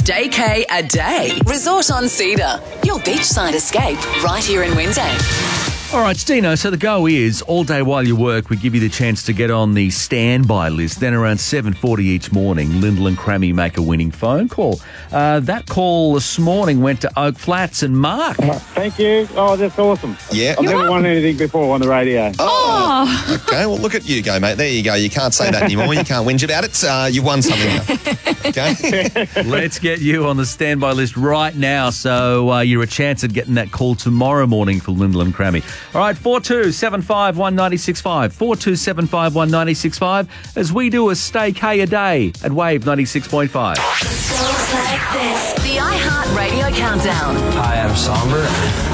Stay K a day. Resort on Cedar. Your beachside escape right here in Wyndham. All right, Stino, so the go is all day while you work, we give you the chance to get on the standby list. Then around 7:40 each morning, Lyndall and Crammy make a winning phone call. That call this morning went to Oak Flats and Mark. Thank you. Oh, that's awesome. Yeah. I've never won anything before on the radio. Oh. Okay, well, look at you go, mate. There you go. You can't say that anymore. You can't whinge about it. You won something now. Okay? Let's get you on the standby list right now, so you're a chance at getting that call tomorrow morning for Lyndall and Crammy. All right, 42751965, 42751965, as we do a Stay K a day at Wave 96.5. The iHeart Radio Countdown. Hi, I'm Somber.